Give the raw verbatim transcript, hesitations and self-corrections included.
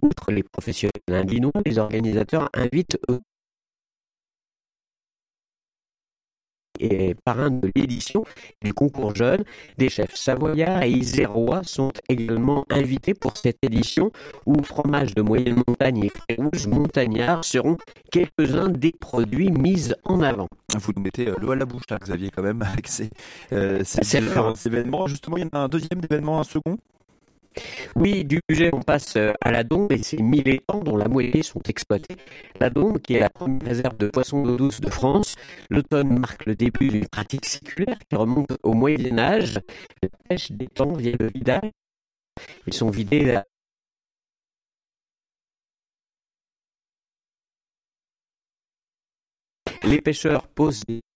Outre les professionnels indinois, les organisateurs invitent eux et parrains de l'édition du concours jeunes. Des chefs savoyards et isérois sont également invités pour cette édition où fromage de moyenne montagne et fruits rouges montagnards seront quelques-uns des produits mis en avant. Vous nous mettez l'eau à la bouche là, Xavier, quand même, avec ces, euh, ces C'est différents événements. Justement, il y en a un deuxième événement, un second. Oui, du Bugey, on passe à la Dombe et ses mille étangs dont la moitié sont exploités. La Dombe, qui est la première réserve de poissons d'eau douce de France. L'automne marque le début d'une pratique séculaire qui remonte au Moyen-Âge. La pêche d'étangs via le vidage. Ils sont vidés à les pêcheurs posent des